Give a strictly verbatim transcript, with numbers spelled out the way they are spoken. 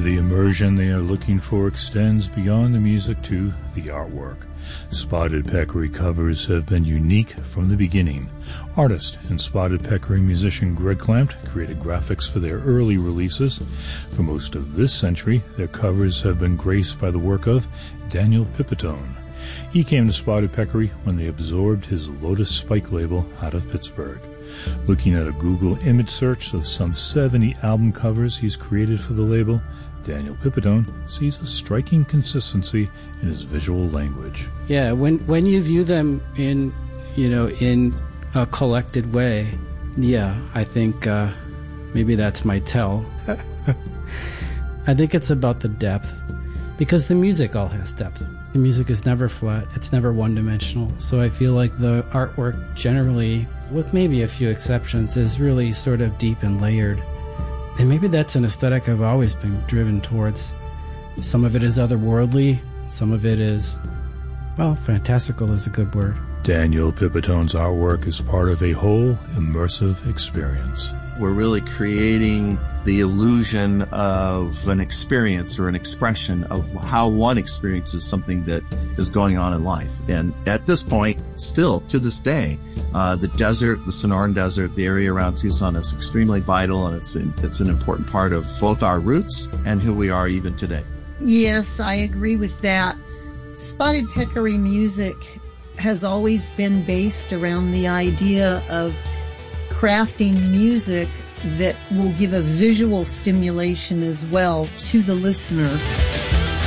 The immersion they are looking for extends beyond the music to the artwork. Spotted Peccary covers have been unique from the beginning. Artist and Spotted Peccary musician Greg Clampt created graphics for their early releases. For most of this century, their covers have been graced by the work of Daniel Pipitone. He came to Spotted Peccary when they absorbed his Lotus Spike label out of Pittsburgh. Looking at a Google image search of some seventy album covers he's created for the label, Daniel Pipitone sees a striking consistency in his visual language. Yeah, when when you view them in, you know, in a collected way, yeah, I think uh, maybe that's my tell. I think it's about the depth, because the music all has depth. The music is never flat, it's never one-dimensional, so I feel like the artwork generally, with maybe a few exceptions, is really sort of deep and layered. And maybe that's an aesthetic I've always been driven towards. Some of it is otherworldly, some of it is, well, fantastical is a good word. Daniel Pipitone's artwork is part of a whole immersive experience. We're really creating the illusion of an experience or an expression of how one experiences something that is going on in life. And at this point, still to this day, uh, the desert, the Sonoran Desert, the area around Tucson is extremely vital, and it's it's an important part of both our roots and who we are even today. Yes, I agree with that. Spotted Peccary music has always been based around the idea of crafting music that will give a visual stimulation as well to the listener.